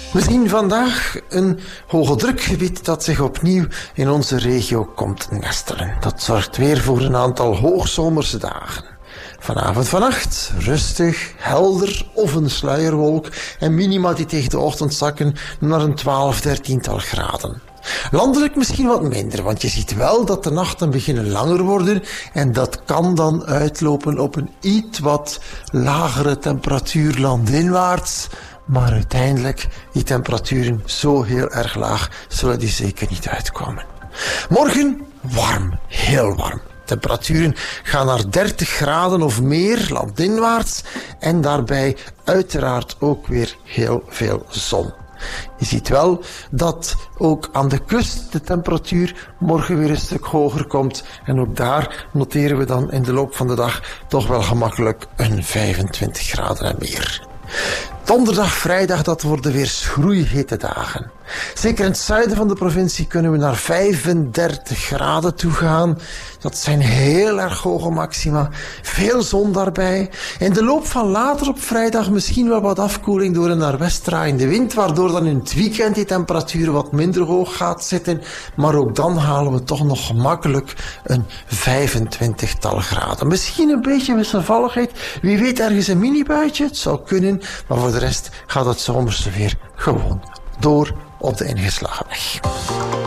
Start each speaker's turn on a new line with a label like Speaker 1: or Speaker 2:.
Speaker 1: We zien vandaag een hoge drukgebied dat zich opnieuw in onze regio komt nestelen. Dat zorgt weer voor een aantal hoogzomerse dagen. Vanavond, vannacht, rustig, helder of een sluierwolk en minima die tegen de ochtend zakken naar een 12-13 graden. Landelijk misschien wat minder, want je ziet wel dat de nachten beginnen langer worden en dat kan dan uitlopen op een iets wat lagere temperatuur landinwaarts. Maar uiteindelijk, die temperaturen zo heel erg laag, zullen die zeker niet uitkomen. Morgen warm, heel warm. Temperaturen gaan naar 30 graden of meer landinwaarts en daarbij uiteraard ook weer heel veel zon. Je ziet wel dat ook aan de kust de temperatuur morgen weer een stuk hoger komt. En ook daar noteren we dan in de loop van de dag toch wel gemakkelijk een 25 graden en meer. Donderdag, vrijdag, dat worden weer schroeihete dagen. Zeker in het zuiden van de provincie kunnen we naar 35 graden toe gaan. Dat zijn heel erg hoge maxima. Veel zon daarbij. In de loop van later op vrijdag misschien wel wat afkoeling door een naar west draaiende wind, waardoor dan in het weekend die temperatuur wat minder hoog gaat zitten. Maar ook dan halen we toch nog gemakkelijk een 25-tal graden. Misschien een beetje wisselvalligheid. Wie weet ergens een mini-buitje. Het zou kunnen. Maar voor de rest gaat het zomerse weer gewoon door op de ingeslagen weg.